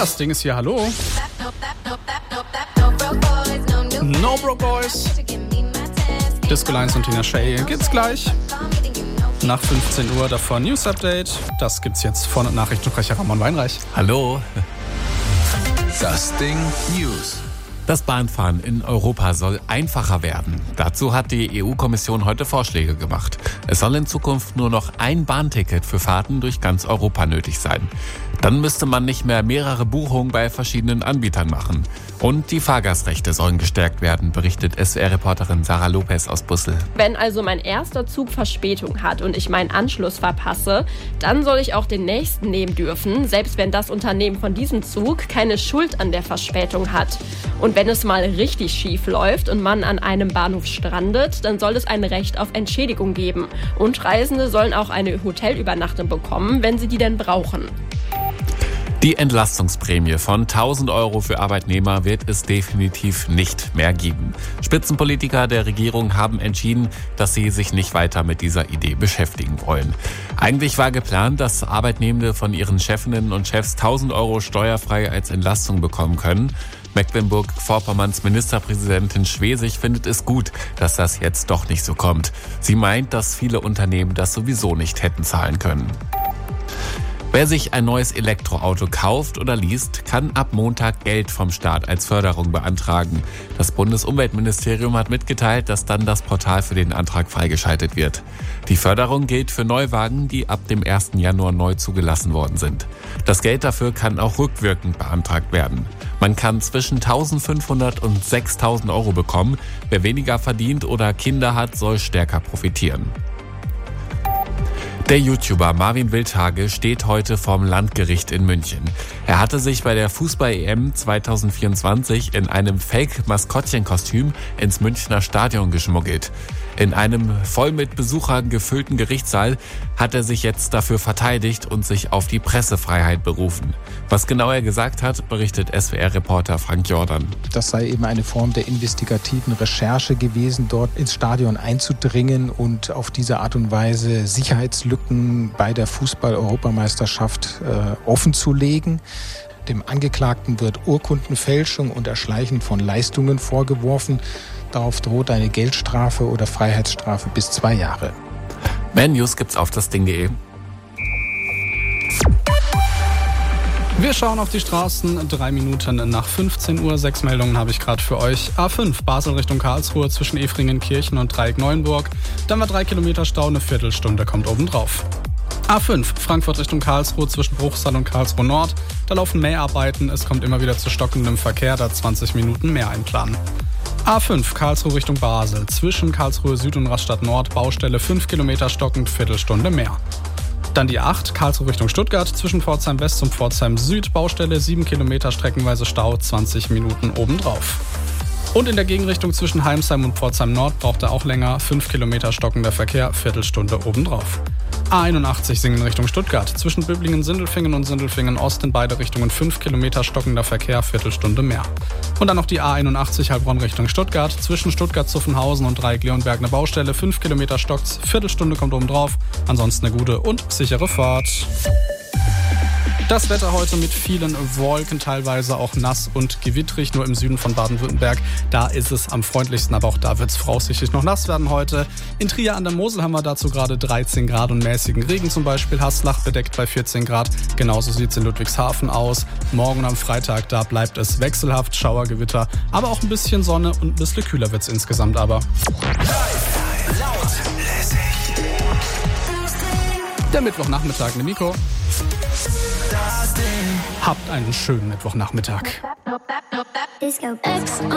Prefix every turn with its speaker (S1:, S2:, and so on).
S1: Das Ding ist hier, hallo. No Broke Boys. Disco Lines und Tina Shay geht's gleich. Nach 15 Uhr davor News Update. Das gibt's jetzt von Nachrichtensprecher Ramon Weinreich.
S2: Hallo.
S3: Das Ding News.
S2: Das Bahnfahren in Europa soll einfacher werden. Dazu hat die EU-Kommission heute Vorschläge gemacht. Es soll in Zukunft nur noch ein Bahnticket für Fahrten durch ganz Europa nötig sein. Dann müsste man nicht mehr mehrere Buchungen bei verschiedenen Anbietern machen. Und die Fahrgastrechte sollen gestärkt werden, berichtet SWR-Reporterin Sarah Lopez aus Brüssel.
S4: Wenn also mein erster Zug Verspätung hat und ich meinen Anschluss verpasse, dann soll ich auch den nächsten nehmen dürfen, selbst wenn das Unternehmen von diesem Zug keine Schuld an der Verspätung hat. Und wenn es mal richtig schief läuft und man an einem Bahnhof strandet, dann soll es ein Recht auf Entschädigung geben. Und Reisende sollen auch eine Hotelübernachtung bekommen, wenn sie die denn brauchen.
S2: Die Entlastungsprämie von 1.000 € für Arbeitnehmer wird es definitiv nicht mehr geben. Spitzenpolitiker der Regierung haben entschieden, dass sie sich nicht weiter mit dieser Idee beschäftigen wollen. Eigentlich war geplant, dass Arbeitnehmende von ihren Chefinnen und Chefs 1.000 € steuerfrei als Entlastung bekommen können. Mecklenburg-Vorpommerns Ministerpräsidentin Schwesig findet es gut, dass das jetzt doch nicht so kommt. Sie meint, dass viele Unternehmen das sowieso nicht hätten zahlen können. Wer sich ein neues Elektroauto kauft oder liest, kann ab Montag Geld vom Staat als Förderung beantragen. Das Bundesumweltministerium hat mitgeteilt, dass dann das Portal für den Antrag freigeschaltet wird. Die Förderung gilt für Neuwagen, die ab dem 1. Januar neu zugelassen worden sind. Das Geld dafür kann auch rückwirkend beantragt werden. Man kann zwischen 1.500 und 6.000 € bekommen. Wer weniger verdient oder Kinder hat, soll stärker profitieren. Der YouTuber Marvin Wildhage steht heute vorm Landgericht in München. Er hatte sich bei der Fußball-EM 2024 in einem Fake-Maskottchenkostüm ins Münchner Stadion geschmuggelt. In einem voll mit Besuchern gefüllten Gerichtssaal hat er sich jetzt dafür verteidigt und sich auf die Pressefreiheit berufen. Was genau er gesagt hat, berichtet SWR-Reporter Frank Jordan.
S5: Das sei eben eine Form der investigativen Recherche gewesen, dort ins Stadion einzudringen und auf diese Art und Weise Sicherheitslücken bei der Fußball-Europameisterschaft offenzulegen. Dem Angeklagten wird Urkundenfälschung und Erschleichen von Leistungen vorgeworfen. Darauf droht eine Geldstrafe oder Freiheitsstrafe bis 2 Jahre.
S2: Mehr News gibt's auf dasding.de.
S1: Wir schauen auf die Straßen, 3 Minuten nach 15 Uhr. 6 Meldungen habe ich gerade für euch. A5 Basel Richtung Karlsruhe zwischen Efringen-Kirchen und Dreieck Neuenburg. Dann war 3 Kilometer Stau, eine Viertelstunde kommt obendrauf. A5 Frankfurt Richtung Karlsruhe zwischen Bruchsal und Karlsruhe Nord. Da laufen Mäharbeiten, es kommt immer wieder zu stockendem Verkehr, da 20 Minuten mehr einplanen. A5 Karlsruhe Richtung Basel zwischen Karlsruhe Süd und Rastatt Nord. Baustelle 5 Kilometer stockend, Viertelstunde mehr. Dann die 8 Karlsruhe Richtung Stuttgart zwischen Pforzheim West und Pforzheim Süd. Baustelle 7 Kilometer streckenweise Stau, 20 Minuten obendrauf. Und in der Gegenrichtung zwischen Heimsheim und Pforzheim Nord braucht er auch länger. 5 Kilometer stockender Verkehr, Viertelstunde obendrauf. A81 Singen Richtung Stuttgart. Zwischen Böblingen-Sindelfingen und Sindelfingen-Ost in beide Richtungen 5 Kilometer stockender Verkehr, Viertelstunde mehr. Und dann noch die A81 Heilbronn Richtung Stuttgart. Zwischen Stuttgart-Zuffenhausen und Dreieck-Leonberg eine Baustelle. 5 Kilometer stockt's, Viertelstunde kommt obendrauf. Ansonsten eine gute und sichere Fahrt. Das Wetter heute mit vielen Wolken, teilweise auch nass und gewittrig, nur im Süden von Baden-Württemberg. Da ist es am freundlichsten, aber auch da wird es voraussichtlich noch nass werden heute. In Trier an der Mosel haben wir dazu gerade 13 Grad und mäßigen Regen zum Beispiel. Haslach bedeckt bei 14 Grad. Genauso sieht es in Ludwigshafen aus. Morgen am Freitag, da bleibt es wechselhaft, Schauergewitter, aber auch ein bisschen Sonne und ein bisschen kühler wird es insgesamt aber. Der Mittwochnachmittag, ne Nico? Habt einen schönen Mittwochnachmittag.